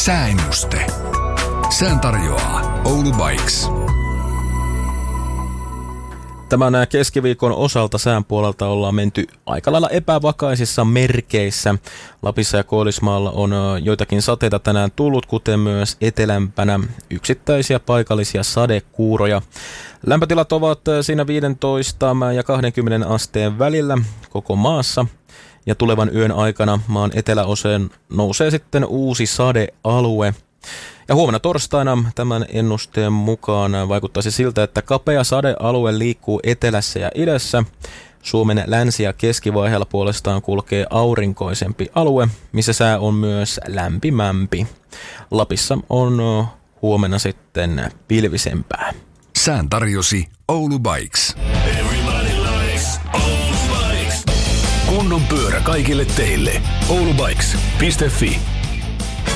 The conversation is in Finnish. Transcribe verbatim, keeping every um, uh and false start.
Sääennuste. Sään tarjoaa Oulu Bikes. Tämän keskiviikon osalta sään puolelta ollaan menty aika lailla epävakaisissa merkeissä. Lapissa ja Koillismaalla on joitakin sateita tänään tullut, kuten myös etelämpänä yksittäisiä paikallisia sadekuuroja. Lämpötilat ovat siinä viisitoista ja kaksikymmentä asteen välillä koko maassa. Ja tulevan yön aikana maan eteläoseen nousee sitten uusi sadealue. Ja huomenna torstaina tämän ennusteen mukaan vaikuttaisi siltä, että kapea sadealue liikkuu etelässä ja idässä. Suomen länsi- ja keskivaiheella puolestaan kulkee aurinkoisempi alue, missä sää on myös lämpimämpi. Lapissa on huomenna sitten pilvisempää. Sään tarjosi Oulu Bikes. Kunnon pyörä kaikille teille. oulubikes piste fi